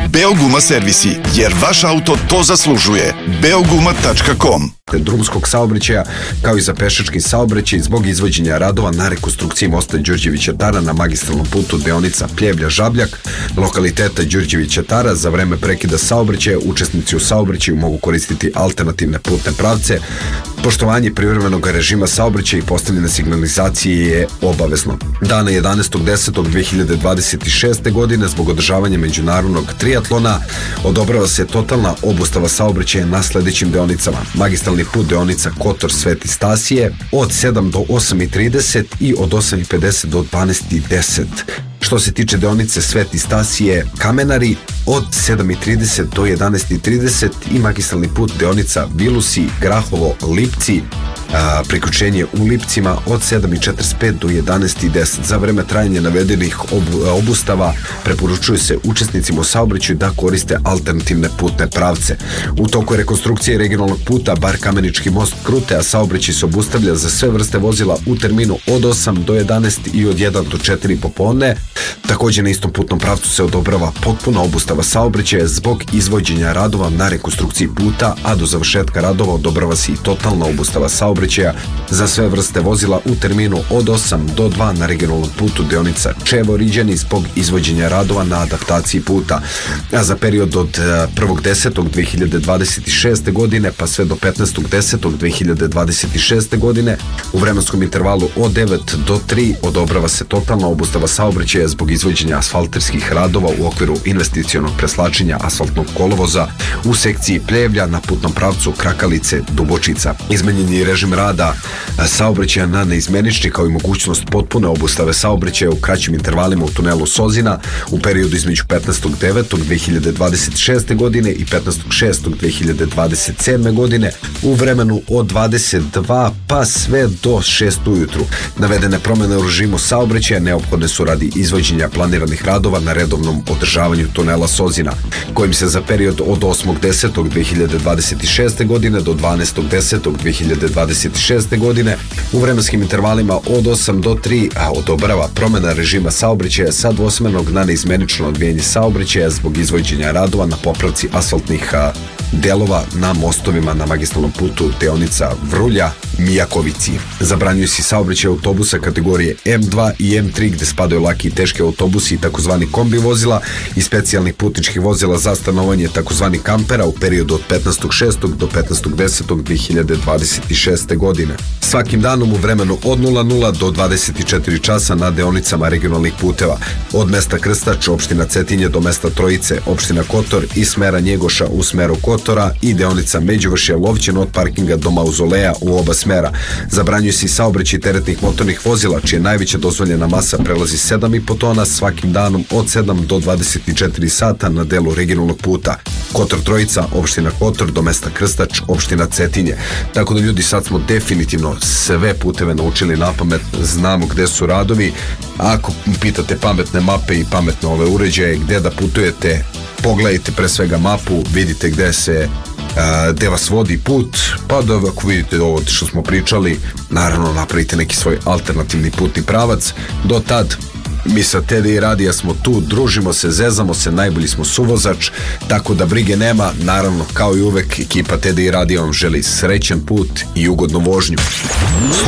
Beoguma servisi, jer vaš auto to zaslužuje. Beoguma.com. Drumskog saobraćaja, kao i za pešački saobraćaj zbog izvođenja radova na rekonstrukciji mosta Đurđevića Tara na magistralnom putu deonica Pljevlja-Žabljak, lokaliteta Đurđevića Tara. Za vreme prekida saobraćaja učesnici u saobraćaju mogu koristiti alternativne putne pravce. Poštovanje privremenog režima saobraćaja i postavljene signalizacije je obavezno. Dana 11.10.2026. godine zbog održavanja međunarodnog triatlona odobrava se totalna obustava saobraćaja na sledećim deonicama: magistralni put deonica Kotor Sveti Stasije od 7 do 8.30 i od 8.50 do 12.10. Što se tiče deonice Sveti Stasije Kamenari od 7.30 do 11.30 i magistralni put deonica Vilusi, Grahovo, Lipci, priključenje u Lipcima od 7.45 do 11.10. Za vreme trajanja navedenih obustava preporučuje se učesnicima u saobraćaju da koriste alternativne putne pravce. U toku rekonstrukcije regionalnog puta Bar Kamenički most Krute, a saobraćaj se obustavlja za sve vrste vozila u terminu od 8 do 11 i od 1 do 4 popodne. Takođe na istom putnom pravcu se odobrava potpuna obustava saobraćaja zbog izvođenja radova na rekonstrukciji puta, a do završetka radova odobrava se i totalna obustava saobraćaja za sve vrste vozila u terminu od 8 do 2 na regionalnom putu deonica Čevo-Riđani zbog izvođenja radova na adaptaciji puta. A za period od 1.10.2026. godine pa sve do 15.10.2026. godine u vremenskom intervalu od 9 do 3 odobrava se totalna obustava saobraćaja zbog izvođenja asfalterskih radova u okviru investicionog preslačenja asfaltnog kolovoza u sekciji Pljevlja na putnom pravcu Krakalice-Dubočica. Izmenjen je režim rada saobraćaja na neizmenični, kao i mogućnost potpune obustave saobraćaja u kraćim intervalima u tunelu Sozina u periodu između 15.9.2026. godine i 15.6.2027. godine u vremenu od 22 pa sve do 6 ujutru. Navedene promene u režimu saobraćaja neophodne su radi izvođenja planiranih radova na redovnom održavanju tunela Sozina, kojim se za period od 8.10.2026. godine do 12.10.2026. godine u vremenskim intervalima od 8 do 3 odobrava promena režima saobraćaja sa dvosmernog na neizmenično odvijanje saobraćaja zbog izvođenja radova na popravci asfaltnih delova na mostovima na magistralnom putu deonica Vrulja-Mijakovici. Zabranjuje se saobraćaj autobusa kategorije M2 i M3 gde spadaju laki i teški autobusi i takozvani kombi vozila i specijalnih putničkih vozila za stanovanje takozvani kampera u periodu od 15.6. do 15.10.2026. godine. Svakim danom u vremenu od 00 do 24 časa na deonicama regionalnih puteva od mesta Krstač, opština Cetinje, do mesta Trojice, opština Kotor i smera Njegoša u smeru Kotora i deonica Međuvršje-Lovćen od parkinga do Mauzoleja u oba smera. Zabranjuje se i saobraćaj teretnih motornih vozila čija najveća dozvoljena masa prelazi 7,5 tona svakim danom od 7 do 24 sata na delu regionalnog puta Kotor Trojica, opština Kotor, do mesta Krstač, opština Cetinje. Tako da ljudi, sad smo definitivno sve puteve naučili napamet, znamo gde su radovi. Ako pitate pametne mape i pametne ove uređaje gde da putujete, pogledajte pre svega mapu, vidite gde vas vodi put, pa da ako vidite ovo što smo pričali, naravno napravite neki svoj alternativni putni pravac. Do tad mi sa TDI Radija smo tu, družimo se, zezamo se, najbolji smo suvozač, tako da brige nema. Naravno, kao i uvek, ekipa TDI Radija vam želi srećan put i ugodnu vožnju.